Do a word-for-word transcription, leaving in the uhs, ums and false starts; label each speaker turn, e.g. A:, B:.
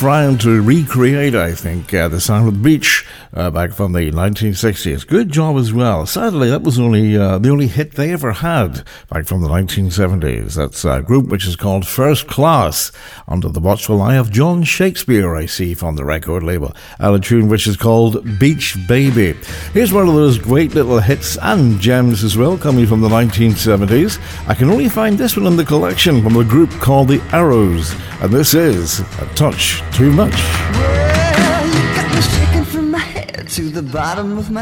A: trying to recreate, I think, uh, the sound of the beach uh, back from the nineteen sixties. Good job as well. Sadly, that was only uh, the only hit they ever had back from the nineteen seventies. That's a group which is called First Class, under the watchful eye of John Shakespeare, I see, from the record label. And a tune which is called Beach Baby. Here's one of those great little hits and gems as well, coming from the nineteen seventies. I can only find this one in the collection from a group called the Arrows, and this is A Touch Too Much.
B: Well, you got me shaking from my head to the bottom of my